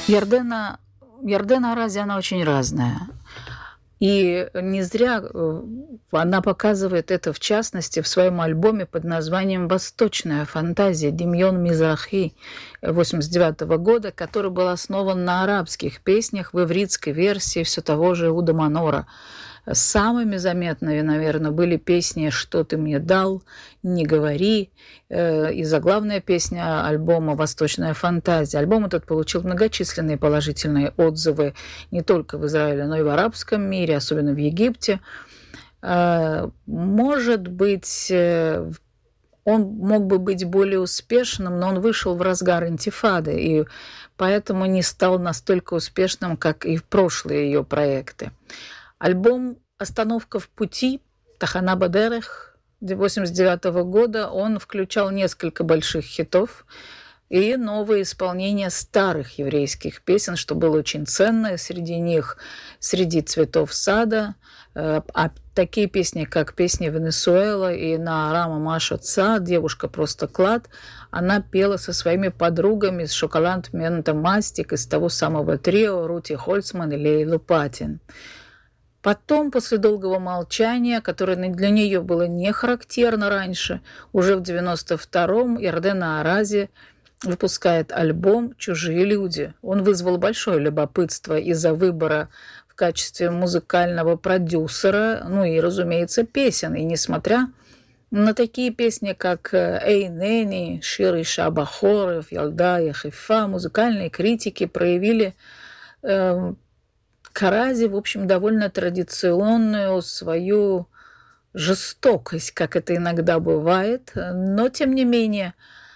Ярдена, Ярдена Арази, она очень разная. И не зря она показывает это, в частности, в своем альбоме под названием «Восточная фантазия» Демьон Мизрахи 1989 года, который был основан на арабских песнях в ивритской версии все того же Уда Манора. Самыми заметными, наверное, были песни «Что ты мне дал», «Не говори» и заглавная песня альбома «Восточная фантазия». Альбом этот получил многочисленные положительные отзывы не только в Израиле, но и в арабском мире, особенно в Египте. Может быть, он мог бы быть более успешным, но он вышел в разгар интифады, и поэтому не стал настолько успешным, как и в прошлые ее проекты. Альбом «Остановка в пути» Тахана Бадерех 1989 года, он включал несколько больших хитов и новые исполнения старых еврейских песен, что было очень ценно. Среди них «Среди цветов сада», а такие песни, как песни «Венесуэла» и «На Арама Маша Ца», «Девушка просто клад», она пела со своими подругами из «Шоколад Мента Мастик», из того самого трио Рути Хольцман и Лейлу Патин. Потом, после долгого молчания, которое для нее было не характерно раньше, уже в 92-м Ярдена Арази выпускает альбом «Чужие люди». Он вызвал большое любопытство из-за выбора в качестве музыкального продюсера, ну и, разумеется, песен. И несмотря на такие песни, как «Эй, Нени», «Шир Иша Бахорев», «Ялда Яхифа», музыкальные критики проявили к Арази, в общем, довольно традиционную свою жестокость, как это иногда бывает, но, тем не менее,